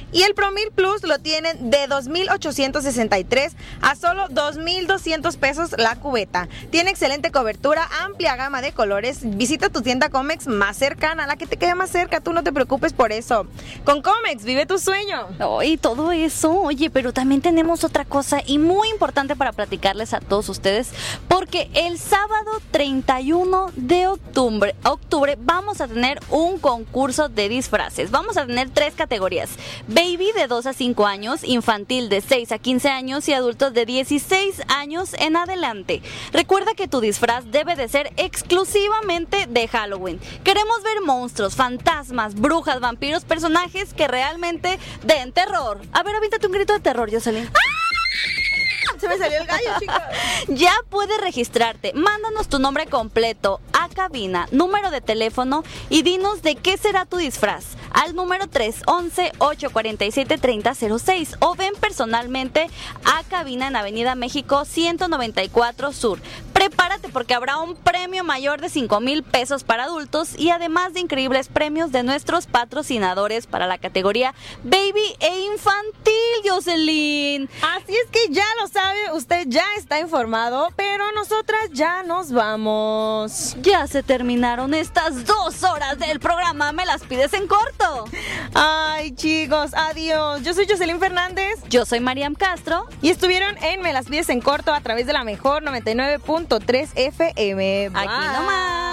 Y el Promil Plus lo tienen de 2,863 a solo 2,200 pesos la cubeta. Tiene excelente cobertura, amplia gama de colores. Visita tu tienda Comex más cercana, la que te quede más cerca, tú no te preocupes por eso. Con Comex, vive tu sueño. Y todo eso, oye, pero también tenemos otra cosa y muy importante para platicarles a todos ustedes, porque el sábado 31 de octubre vamos a tener un concurso de disfraces. Vamos a tener 3 categorías: baby de 2 a 5 años, infantil de 6 a 15 años y adultos de 16 años en adelante. Recuerda que tu disfraz debe de ser exclusivamente de Halloween. Queremos ver monstruos, fantasmas, brujas, vampiros, personajes que realmente den terror. A ver, avíntate un grito de terror, Jocelyn. Se me salió el gallo, chicos. Ya puedes registrarte. Mándanos tu nombre completo a cabina, número de teléfono y dinos de qué será tu disfraz al número 311-847-3006 o ven personalmente a cabina en Avenida México 194 Sur. Prepárate porque habrá un premio mayor de 5,000 pesos para adultos y además de increíbles premios de nuestros patrocinadores para la categoría Baby e Infantil, Jocelyn. Así es que ya lo sabe, usted ya está informado, pero nosotras ya nos vamos. Ya se terminaron estas 2 horas del programa, ¿me las pides en corto? Ay, chicos, adiós. Yo soy Jocelyn Fernández. Yo soy Mariam Castro. Y estuvieron en Me las pides en corto a través de la mejor 99.3 FM. Aquí nomás.